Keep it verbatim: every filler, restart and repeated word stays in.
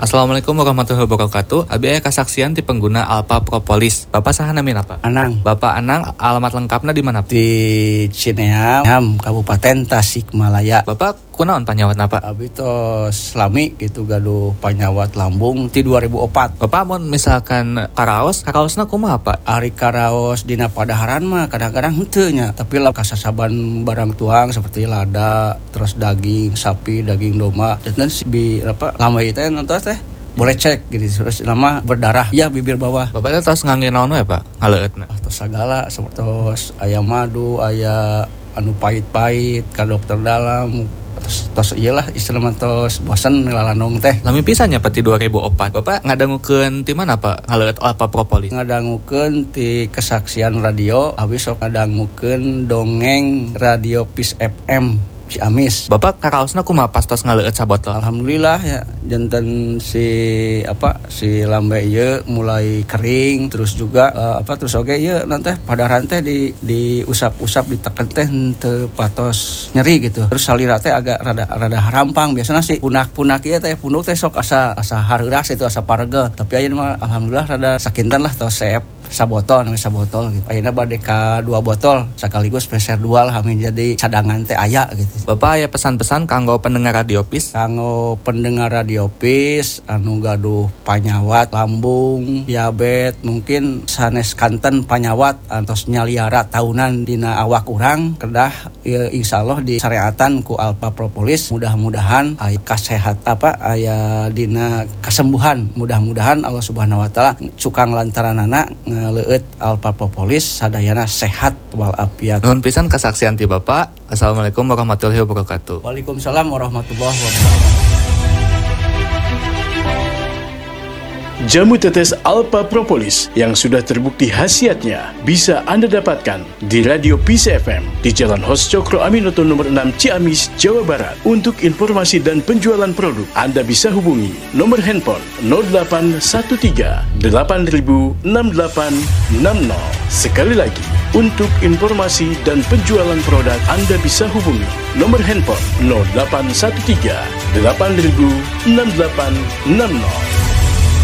Assalamualaikum warahmatullahi wabarakatuh. Abi aya kasaksian ti pengguna Alpha Propolis. Bapak saha namina Pak? Anang. Bapak Anang, alamat lengkapna di mana? Di Cineam, Kabupaten Tasikmalaya. Bapak kunaon panyawatna Pak? Abi tos lami gitu gaduh panyawat lambung ti dua ribu opat. Bapak mun misalkan karaos, karaosna kumaha Pak? Ari karaos dina padaharan mah kadang-kadang henteu nya, tapi lah kasasaban barang tuang seperti lada, terus daging sapi, daging domba. Dan si bi apa lama itu nonton teh boleh cek gitu terus nama berdarah ya bibir bawah. Bapak teh tos ngangge naon we Pak? Ngaleutna. Ah, tos sagala seperti aya madu, aya anu pahit-pahit ka dokter dalam. Tos, tos iyalah istilah tos bosan ngelalanong teh. Lami pisannya Pak ti dua ribu opat. Bapak ngadangukeun ti mana Pak? Ngaleut Alpha Propolis. Ngadangukeun ti kesaksian radio, abi sok ngadangukeun dongeng radio Peace F M Ciamis. Bapak karaosna kumaha pas tos ngaleut sabotol? Alhamdulillah ya, janten si apa si lambe ieu mulai kering, terus juga uh, apa terus oge ieu nanti pada rantai di di usap-usap diteken teh teu patos nyeri gitu. Terus salira teh agak rada rada harampang, biasana sih punak-punak ieu teh punuk teh sok asa asa hareuras itu asa parege. Tapi ayeuna mah alhamdulillah rada sakinten lah tos seep sabotol namanya sabotol gitu. Ayeuna bade ka dua botol sekaligus peser dua lah amin jadi cadangan teh aya gitu. Bapak aya pesan-pesan kanggo pendengar radio Peace? Kanggo pendengar radio Peace anu gaduh panyawat lambung, diabetes, mungkin sanes kanten panyawat antos nyaliara tahunan dina awak urang kedah ya, insyaallah di syariatan ku Alpha Propolis mudah-mudahan aya kasehat apa aya dina kesembuhan. Mudah-mudahan Allah Subhanahu wa taala cukang lantaranana ngaleut Alpha Propolis sadayana sehat walafiat. Nuhun pisan kasaksian ti Bapak. Assalamualaikum warahmatullahi wabarakatuh. Waalaikumsalam warahmatullahi wabarakatuh. Jamu tetes Alpha Propolis yang sudah terbukti khasiatnya bisa Anda dapatkan di Radio Peace F M di Jalan Hos Cokro Aminoto nomor enam Ciamis, Jawa Barat. Untuk informasi dan penjualan produk, Anda bisa hubungi nomor handphone nol delapan satu tiga delapan nol enam delapan enam nol. Sekali lagi, untuk informasi dan penjualan produk, Anda bisa hubungi nomor handphone nol delapan satu tiga delapan nol enam delapan enam nol.